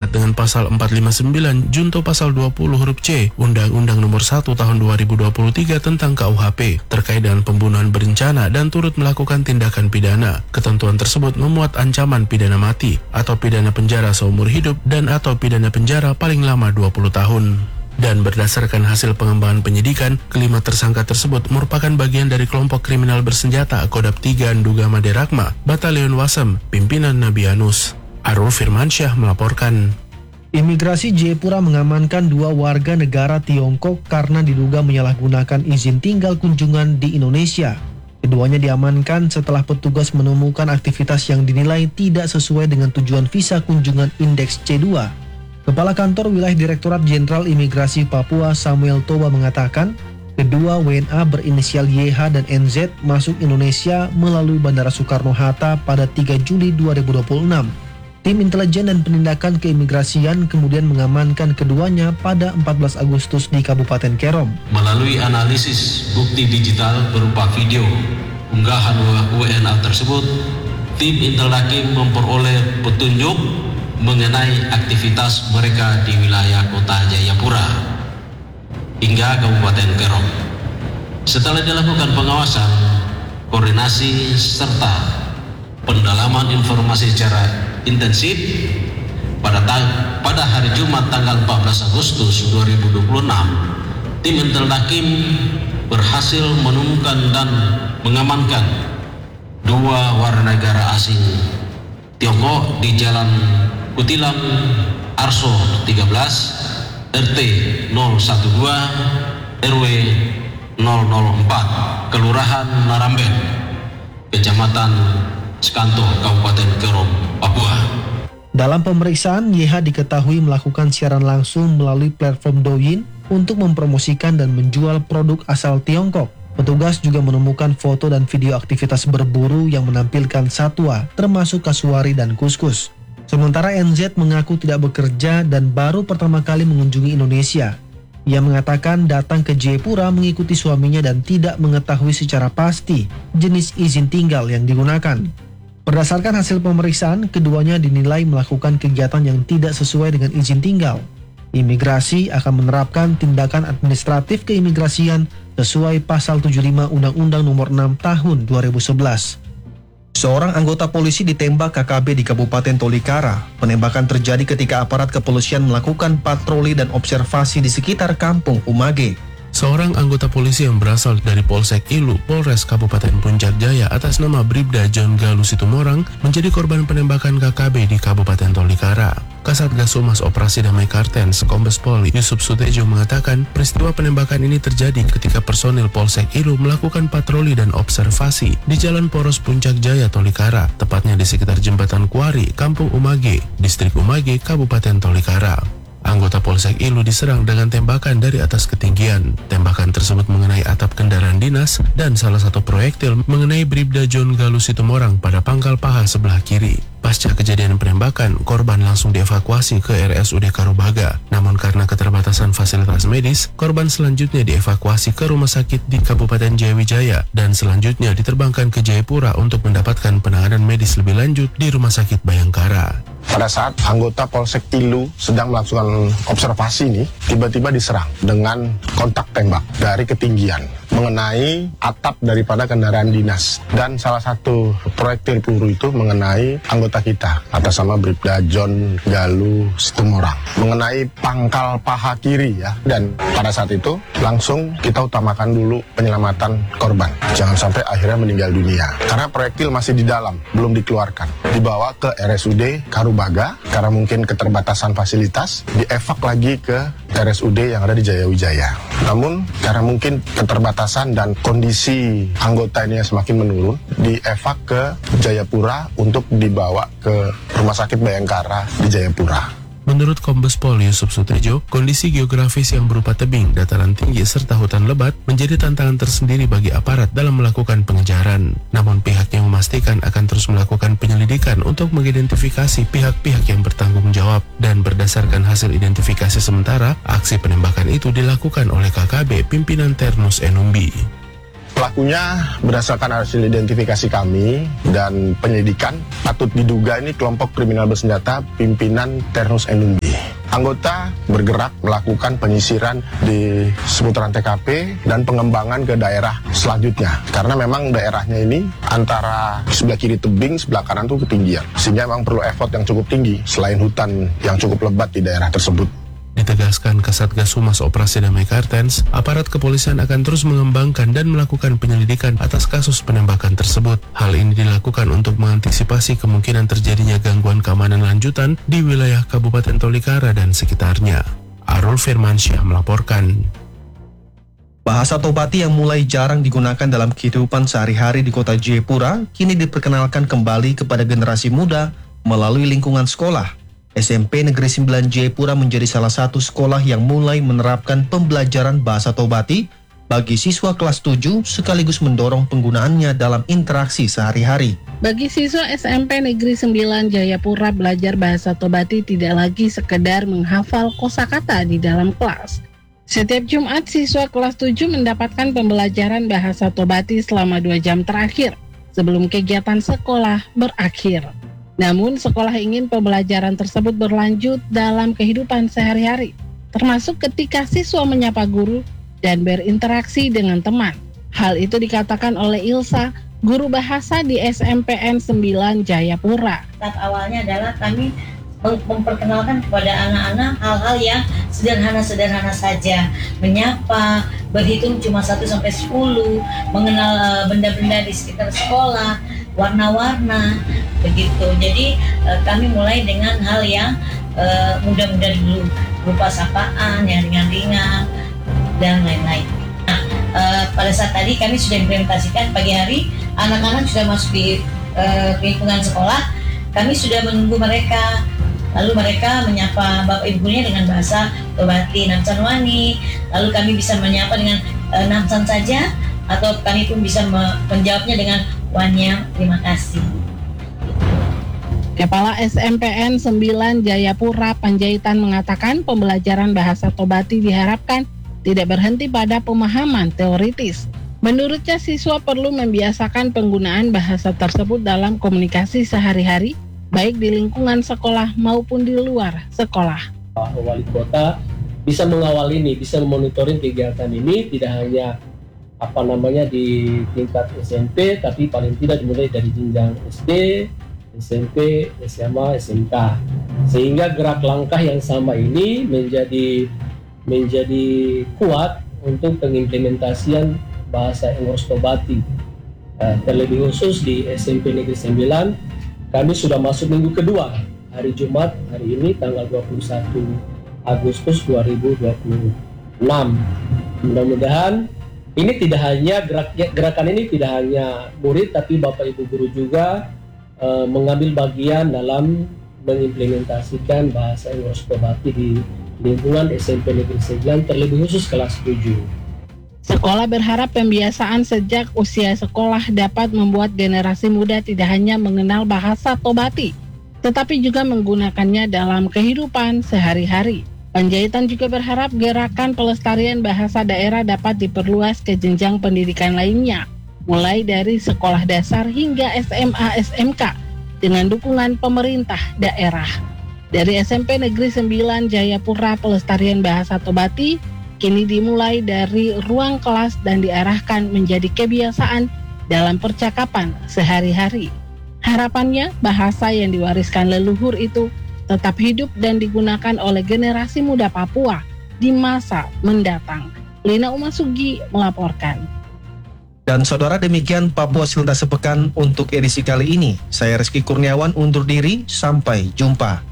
dijerat dengan pasal 459 junto pasal 20 huruf C Undang-Undang Nomor 1 Tahun 2023 tentang KUHP terkait dengan pembunuhan berencana dan turut melakukan tindakan pidana. Ketentuan tersebut memuat ancaman pidana mati atau pidana penjara seumur hidup dan atau pidana penjara paling lama 20 tahun. Dan berdasarkan hasil pengembangan penyidikan, kelima tersangka tersebut merupakan bagian dari kelompok kriminal bersenjata Kodam 3 Nduga Maderakma, Batalion Wasem, pimpinan Nabianus. Arul Firmansyah melaporkan. Imigrasi Jayapura mengamankan 2 warga negara Tiongkok karena diduga menyalahgunakan izin tinggal kunjungan di Indonesia. Keduanya diamankan setelah petugas menemukan aktivitas yang dinilai tidak sesuai dengan tujuan visa kunjungan indeks C2. Kepala Kantor Wilayah Direktorat Jenderal Imigrasi Papua Samuel Toba mengatakan, kedua WNA berinisial YH dan NZ masuk Indonesia melalui Bandara Soekarno-Hatta pada 3 Juli 2026. Tim intelijen dan penindakan keimigrasian kemudian mengamankan keduanya pada 14 Agustus di Kabupaten Kerom. Melalui analisis bukti digital berupa video unggahan WNA tersebut, tim Intel Hakim memperoleh petunjuk mengenai aktivitas mereka di wilayah kota Jayapura hingga Kabupaten Kerom. Setelah dilakukan pengawasan, koordinasi serta pendalaman informasi secara intensif pada hari Jumat tanggal 14 Agustus 2026, tim Intel Hakim berhasil menemukan dan mengamankan 2 warga negara asing Tiongkok di Jalan Kutilang Arso 13 RT 012 RW 004 Kelurahan Naramben, Kecamatan Sekanto, Kabupaten Kerom, Papua. Dalam pemeriksaan, YH diketahui melakukan siaran langsung melalui platform Douyin untuk mempromosikan dan menjual produk asal Tiongkok. Petugas juga menemukan foto dan video aktivitas berburu yang menampilkan satwa, termasuk kasuari dan kuskus. Sementara NZ mengaku tidak bekerja dan baru pertama kali mengunjungi Indonesia. Ia mengatakan datang ke Jayapura mengikuti suaminya dan tidak mengetahui secara pasti jenis izin tinggal yang digunakan. Berdasarkan hasil pemeriksaan, keduanya dinilai melakukan kegiatan yang tidak sesuai dengan izin tinggal. Imigrasi akan menerapkan tindakan administratif keimigrasian sesuai pasal 75 Undang-Undang Nomor 6 Tahun 2011. Seorang anggota polisi ditembak KKB di Kabupaten Tolikara. Penembakan terjadi ketika aparat kepolisian melakukan patroli dan observasi di sekitar kampung Umage. Seorang anggota polisi yang berasal dari Polsek Ilu, Polres Kabupaten Puncak Jaya atas nama Bribda John Galuh Situmorang menjadi korban penembakan KKB di Kabupaten Tolikara. Kasatgas Humas Operasi Damai Kartens, Kombes Pol Yusuf Sutejo mengatakan peristiwa penembakan ini terjadi ketika personil Polsek Ilu melakukan patroli dan observasi di Jalan Poros Puncak Jaya Tolikara, tepatnya di sekitar Jembatan Kuari, Kampung Umage, Distrik Umage, Kabupaten Tolikara. Anggota Polsek Ilu diserang dengan tembakan dari atas ketinggian. Tembakan tersebut mengenai atap kendaraan dinas dan salah satu proyektil mengenai Bribda John Galuh Situmorang pada pangkal paha sebelah kiri. Pasca kejadian penembakan, korban langsung dievakuasi ke RSUD Karubaga. Namun karena keterbatasan fasilitas medis, korban selanjutnya dievakuasi ke rumah sakit di Kabupaten Jayawijaya dan selanjutnya diterbangkan ke Jayapura untuk mendapatkan penanganan medis lebih lanjut di Rumah Sakit Bayangkara. Pada saat anggota Polsek Ilu sedang melakukan observasi ini, tiba-tiba diserang dengan kontak tembak dari ketinggian mengenai atap daripada kendaraan dinas, dan salah satu proyektil peluru itu mengenai anggota kita atas nama Bribda John Galuh Situmorang mengenai pangkal paha kiri ya. Dan pada saat itu langsung kita utamakan dulu penyelamatan korban, jangan sampai akhirnya meninggal dunia karena proyektil masih di dalam, belum dikeluarkan, dibawa ke RSUD Karubaga karena mungkin keterbatasan fasilitas, dievak lagi ke RSUD yang ada di Jayawijaya. Namun karena mungkin keterbatasan dan kondisi anggota ini semakin menurun, dievak ke Jayapura untuk dibawa ke Rumah Sakit Bayangkara di Jayapura. Menurut Kombes Pol Yusuf Sutejo, kondisi geografis yang berupa tebing, dataran tinggi, serta hutan lebat menjadi tantangan tersendiri bagi aparat dalam melakukan pengejaran. Namun pihaknya memastikan akan terus melakukan penyelidikan untuk mengidentifikasi pihak-pihak yang bertanggung jawab. Dan berdasarkan hasil identifikasi sementara, aksi penembakan itu dilakukan oleh KKB pimpinan Ternus Enumbi. Pelakunya berdasarkan hasil identifikasi kami dan penyelidikan patut diduga ini kelompok kriminal bersenjata pimpinan Ternus Enumbi. Anggota bergerak melakukan penyisiran di seputaran TKP dan pengembangan ke daerah selanjutnya. Karena memang daerahnya ini antara sebelah kiri tebing, sebelah kanan tuh ketinggian. Sehingga memang perlu effort yang cukup tinggi selain hutan yang cukup lebat di daerah tersebut. Ditegaskan Kasatgas Humas Operasi Damai Kartens, aparat kepolisian akan terus mengembangkan dan melakukan penyelidikan atas kasus penembakan tersebut. Hal ini dilakukan untuk mengantisipasi kemungkinan terjadinya gangguan keamanan lanjutan di wilayah Kabupaten Tolikara dan sekitarnya. Arul Firmansyah melaporkan. Bahasa Tobati yang mulai jarang digunakan dalam kehidupan sehari-hari di kota Jayapura kini diperkenalkan kembali kepada generasi muda melalui lingkungan sekolah. SMP Negeri 9 Jayapura menjadi salah satu sekolah yang mulai menerapkan pembelajaran bahasa Tobati bagi siswa kelas 7 sekaligus mendorong penggunaannya dalam interaksi sehari-hari. Bagi siswa SMP Negeri 9 Jayapura, belajar bahasa Tobati tidak lagi sekedar menghafal kosakata di dalam kelas. Setiap Jumat, siswa kelas 7 mendapatkan pembelajaran bahasa Tobati selama 2 jam terakhir sebelum kegiatan sekolah berakhir. Namun, sekolah ingin pembelajaran tersebut berlanjut dalam kehidupan sehari-hari, termasuk ketika siswa menyapa guru dan berinteraksi dengan teman. Hal itu dikatakan oleh Ilsa, guru bahasa di SMPN 9 Jayapura. Tahap awalnya adalah kami memperkenalkan kepada anak-anak hal-hal yang sederhana-sederhana saja. Menyapa, berhitung cuma 1-10, mengenal benda-benda di sekitar sekolah, warna-warna, begitu. Jadi kami mulai dengan hal yang mudah-mudah dulu, berupa sapaan yang ringan-ringan dan lain-lain. Nah, pada saat tadi kami sudah implementasikan pagi hari, anak-anak sudah masuk di lingkungan sekolah, kami sudah menunggu mereka. Lalu mereka menyapa bapak ibunya dengan bahasa Tobati, Namsan Wani. Lalu kami bisa menyapa dengan Namsan saja, atau kami pun bisa menjawabnya dengan Wanya, terima kasih. Kepala SMPN 9 Jayapura Panjaitan mengatakan pembelajaran bahasa Tobati diharapkan tidak berhenti pada pemahaman teoritis. Menurutnya, siswa perlu membiasakan penggunaan bahasa tersebut dalam komunikasi sehari-hari, baik di lingkungan sekolah maupun di luar sekolah. Wali kota bisa mengawal ini, bisa memonitoring kegiatan ini, tidak hanya di tingkat SMP, tapi paling tidak dimulai dari jenjang SD, SMP, SMA, SMK. Sehingga gerak langkah yang sama ini menjadi kuat untuk pengimplementasian bahasa Inggris Tobati. Terlebih khusus di SMP Negeri 9, kami sudah masuk minggu kedua, hari Jumat, hari ini tanggal 21 Agustus 2026. Mudah-mudahan ini tidak hanya gerakan ini tidak hanya murid, tapi Bapak Ibu guru juga mengambil bagian dalam mengimplementasikan bahasa Inggris Tobati di lingkungan SMP Negeri 9, terlebih khusus kelas 7. Sekolah berharap pembiasaan sejak usia sekolah dapat membuat generasi muda tidak hanya mengenal bahasa Tobati, tetapi juga menggunakannya dalam kehidupan sehari-hari. Panjaitan juga berharap gerakan pelestarian bahasa daerah dapat diperluas ke jenjang pendidikan lainnya, mulai dari sekolah dasar hingga SMA SMK dengan dukungan pemerintah daerah. Dari SMP Negeri 9 Jayapura, pelestarian bahasa Tobati kini dimulai dari ruang kelas dan diarahkan menjadi kebiasaan dalam percakapan sehari-hari. Harapannya bahasa yang diwariskan leluhur itu tetap hidup dan digunakan oleh generasi muda Papua di masa mendatang. Lina Umasugi melaporkan. Dan saudara, demikian Papua Silta Sepekan untuk edisi kali ini. Saya Rizky Kurniawan undur diri, sampai jumpa.